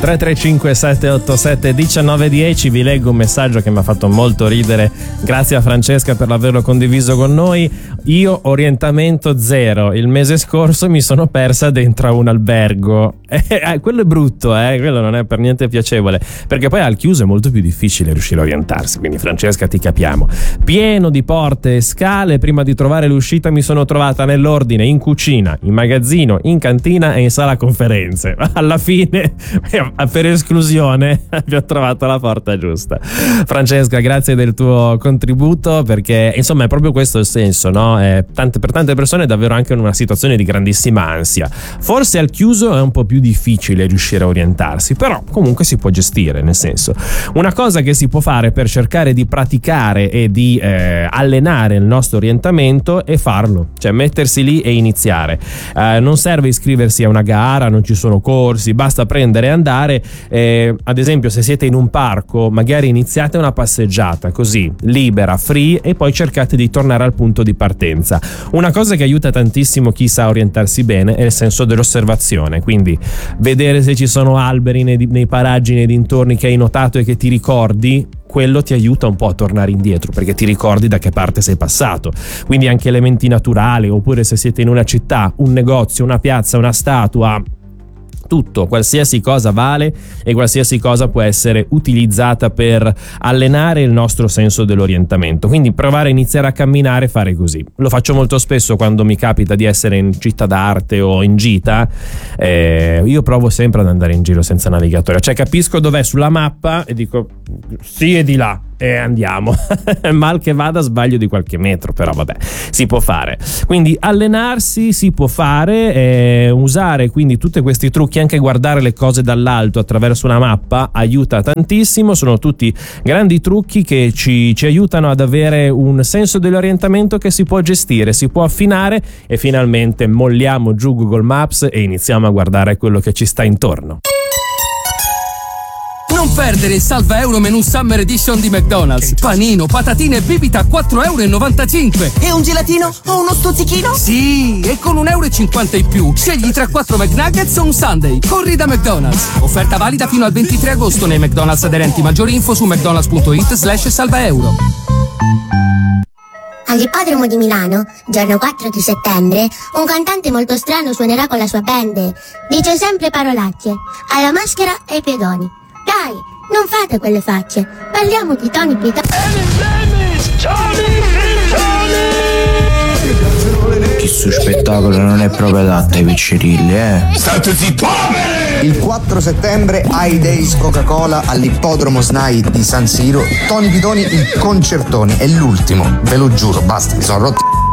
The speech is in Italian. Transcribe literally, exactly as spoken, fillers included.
tre tre cinque sette otto sette uno nove uno zero. Vi leggo un messaggio che mi ha fatto molto ridere. Grazie a Francesca per averlo condiviso con noi. Io orientamento zero, il mese scorso mi sono persa dentro a un albergo. Eh, quello è brutto, eh? Quello non è per niente piacevole, perché poi al chiuso è molto più difficile riuscire a orientarsi, quindi Francesca ti capiamo. Pieno di porte e scale, prima di trovare l'uscita mi sono trovata nell'ordine in cucina, in magazzino, in cantina e in sala conferenze. Alla fine, per esclusione, vi ho trovato la porta giusta. Francesca, grazie del tuo contributo, perché insomma è proprio questo il senso, no? È tante, per tante persone è davvero anche una situazione di grandissima ansia. Forse al chiuso è un po' più difficile riuscire a orientarsi, però comunque si può gestire, nel senso, una cosa che si può fare per cercare di praticare e di eh, allenare il nostro orientamento è farlo, cioè mettersi lì e iniziare. Eh, non serve iscriversi a una gara, non ci sono corsi, basta prendere e andare. Eh, ad esempio, se siete in un parco, magari iniziate una passeggiata così libera, free, e poi cercate di tornare al punto di partenza. Una cosa che aiuta tantissimo chi sa orientarsi bene è il senso dell'osservazione, quindi vedere se ci sono alberi nei, nei paraggi, nei dintorni che hai notato e che ti ricordi. Quello ti aiuta un po' a tornare indietro, perché ti ricordi da che parte sei passato. Quindi anche elementi naturali, oppure se siete in una città, un negozio, una piazza, una statua, tutto, qualsiasi cosa vale e qualsiasi cosa può essere utilizzata per allenare il nostro senso dell'orientamento. Quindi provare a iniziare a camminare, fare così. Lo faccio molto spesso quando mi capita di essere in città d'arte o in gita. Eh, io provo sempre ad andare in giro senza navigatore, cioè capisco dov'è sulla mappa e dico sì, è di là, e andiamo. Mal che vada sbaglio di qualche metro, però vabbè, si può fare. Quindi allenarsi si può fare, eh, usare quindi tutti questi trucchi, anche guardare le cose dall'alto attraverso una mappa aiuta tantissimo. Sono tutti grandi trucchi che ci, ci aiutano ad avere un senso dell'orientamento che si può gestire, si può affinare, e finalmente molliamo giù Google Maps e iniziamo a guardare quello che ci sta intorno. Non perdere il salva euro menù Summer Edition di McDonald's. Panino, patatine e bibita a quattro e novantacinque euro. E un gelatino o uno stuzzichino? Sì, e con un euro e cinquanta in più scegli tra quattro McNuggets o un Sunday. Corri da McDonald's. Offerta valida fino al ventitré agosto nei McDonald's aderenti. Maggiori info su mcdonalds.it slash salva euro. All'ippodromo di Milano, giorno quattro di settembre, un cantante molto strano suonerà con la sua band. Dice sempre parolacce, alla maschera e ai pedoni. Dai, non fate quelle facce, parliamo di Tony Pitone. Questo spettacolo non è proprio adatto ai piccirilli, eh. State zitto! Il quattro settembre ai Days Coca-Cola all'ippodromo S N A I di San Siro. Tony Pitoni, il concertone, è l'ultimo, ve lo giuro, basta, mi sono rotto.